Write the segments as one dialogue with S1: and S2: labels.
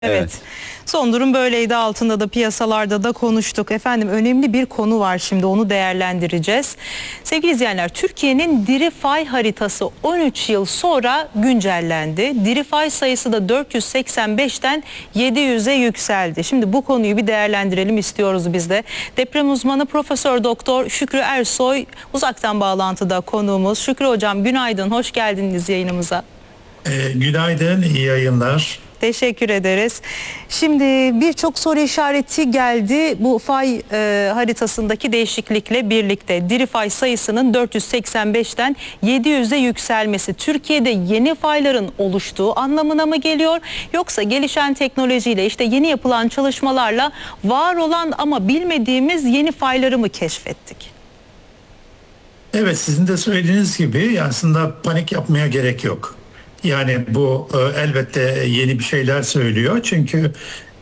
S1: Evet. Son durum böyleydi. Altında da piyasalarda da konuştuk. Efendim önemli bir konu var, şimdi onu değerlendireceğiz. Sevgili izleyenler, Türkiye'nin diri fay haritası 13 yıl sonra güncellendi. Diri fay sayısı da 485'ten 700'e yükseldi. Şimdi bu konuyu bir değerlendirelim istiyoruz biz de. Deprem uzmanı Profesör Doktor Şükrü Ersoy uzaktan bağlantıda konuğumuz. Şükrü hocam günaydın, hoş geldiniz yayınımıza.
S2: Günaydın, iyi yayınlar.
S1: Teşekkür ederiz. Şimdi birçok soru işareti geldi bu fay haritasındaki değişiklikle birlikte. Diri fay sayısının 485'ten 700'e yükselmesi Türkiye'de yeni fayların oluştuğu anlamına mı geliyor? Yoksa gelişen teknolojiyle, işte yeni yapılan çalışmalarla var olan ama bilmediğimiz yeni fayları mı keşfettik?
S2: Evet, sizin de söylediğiniz gibi aslında panik yapmaya gerek yok. Yani bu elbette yeni bir şeyler söylüyor. Çünkü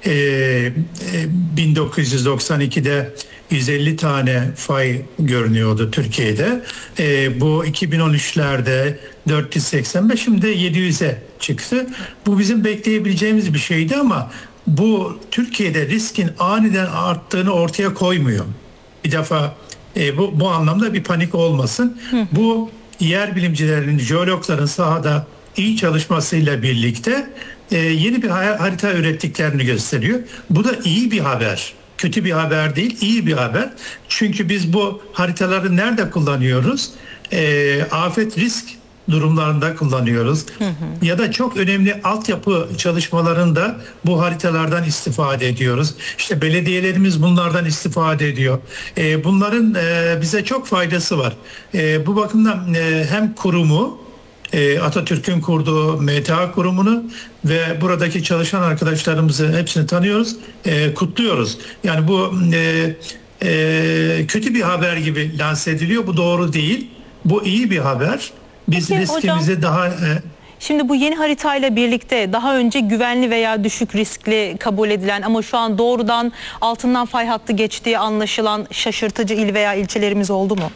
S2: 1992'de 150 tane fay görünüyordu Türkiye'de. Bu 2013'lerde 485, şimdi 700'e çıktı. Bu bizim bekleyebileceğimiz bir şeydi ama bu Türkiye'de riskin aniden arttığını ortaya koymuyor. Bir defa bu anlamda bir panik olmasın. Bu yer bilimcilerin, jeologların sahada iyi çalışmasıyla birlikte yeni bir harita ürettiklerini gösteriyor. Bu da iyi bir haber. Kötü bir haber değil, iyi bir haber. Çünkü biz bu haritaları nerede kullanıyoruz? Afet risk durumlarında kullanıyoruz. Ya da çok önemli altyapı çalışmalarında bu haritalardan istifade ediyoruz. İşte belediyelerimiz bunlardan istifade ediyor. Bunların bize çok faydası var. Bu bakımdan hem kurumu, Atatürk'ün kurduğu MTA kurumunu ve buradaki çalışan arkadaşlarımızı hepsini tanıyoruz, kutluyoruz. Yani bu kötü bir haber gibi lanse ediliyor. Bu doğru değil. Bu iyi bir haber. Biz
S1: Peki,
S2: riskimizi
S1: hocam,
S2: daha...
S1: Şimdi bu yeni haritayla birlikte daha önce güvenli veya düşük riskli kabul edilen ama şu an doğrudan altından fay hattı geçtiği anlaşılan şaşırtıcı il veya ilçelerimiz oldu mu?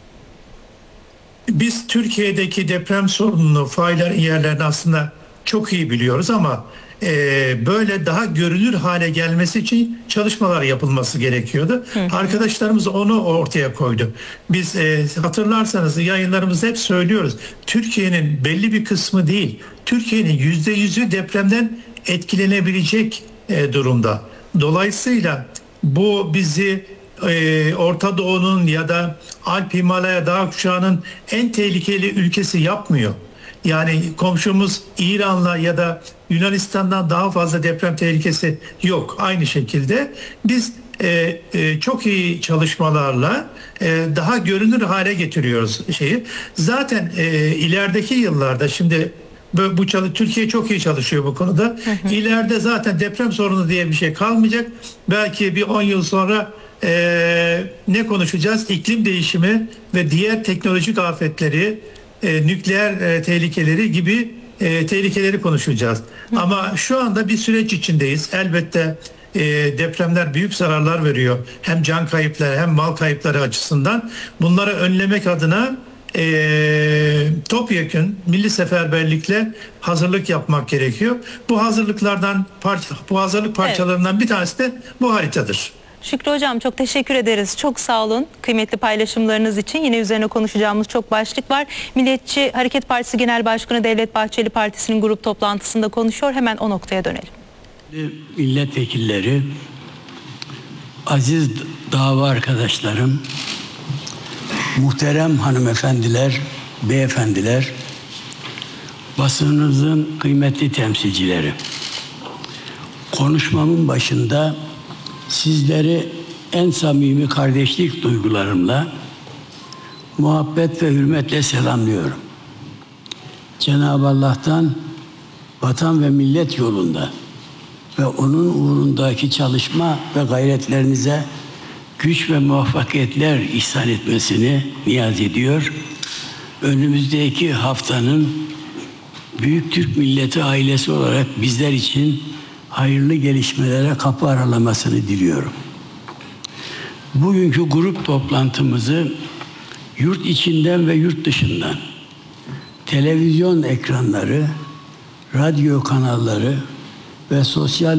S2: Biz Türkiye'deki deprem sorununu, faylar yerlerini aslında çok iyi biliyoruz ama böyle daha görünür hale gelmesi için çalışmalar yapılması gerekiyordu. Arkadaşlarımız onu ortaya koydu. Biz hatırlarsanız yayınlarımızda hep söylüyoruz. Türkiye'nin belli bir kısmı değil, Türkiye'nin %100'ü depremden etkilenebilecek durumda. Dolayısıyla bu bizi Orta Doğu'nun ya da Alp Himalaya dağ kuşağının en tehlikeli ülkesi yapmıyor. Yani komşumuz İran'la ya da Yunanistan'dan daha fazla deprem tehlikesi yok. Aynı şekilde biz çok iyi çalışmalarla daha görünür hale getiriyoruz şeyi. Zaten ilerideki yıllarda şimdi Türkiye çok iyi çalışıyor bu konuda. İleride zaten deprem sorunu diye bir şey kalmayacak. Belki bir 10 yıl sonra ne konuşacağız? İklim değişimi ve diğer teknolojik afetleri, nükleer tehlikeleri gibi tehlikeleri konuşacağız. Ama şu anda bir süreç içindeyiz. Elbette depremler büyük zararlar veriyor. Hem can kayıpları hem mal kayıpları açısından. Bunları önlemek adına topyekün milli seferberlikle hazırlık yapmak gerekiyor. Bu hazırlık parçalarından bir tanesi de bu haritadır.
S1: Şükrü hocam çok teşekkür ederiz. Çok sağ olun kıymetli paylaşımlarınız için. Yine üzerine konuşacağımız çok başlık var. Milliyetçi Hareket Partisi Genel Başkanı Devlet Bahçeli Partisi'nin grup toplantısında konuşuyor. Hemen o noktaya dönelim.
S3: Milletvekilleri, aziz dava arkadaşlarım, muhterem hanımefendiler, beyefendiler, basınınızın kıymetli temsilcileri. Konuşmamın başında sizleri en samimi kardeşlik duygularımla, muhabbet ve hürmetle selamlıyorum. Cenab-ı Allah'tan vatan ve millet yolunda ve onun uğrundaki çalışma ve gayretlerinize güç ve muvaffakiyetler ihsan etmesini niyaz ediyor. Önümüzdeki haftanın Büyük Türk Milleti ailesi olarak bizler için hayırlı gelişmelere kapı aralamasını diliyorum. Bugünkü grup toplantımızı yurt içinden ve yurt dışından televizyon ekranları, radyo kanalları ve sosyal